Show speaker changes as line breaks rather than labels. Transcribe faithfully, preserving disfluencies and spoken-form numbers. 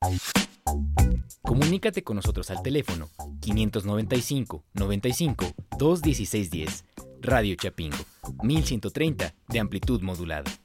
Comunícate con nosotros al teléfono quinientos noventa y cinco, noventa y cinco, doscientos dieciséis diez. Radio Chapingo, mil ciento treinta de amplitud modulada.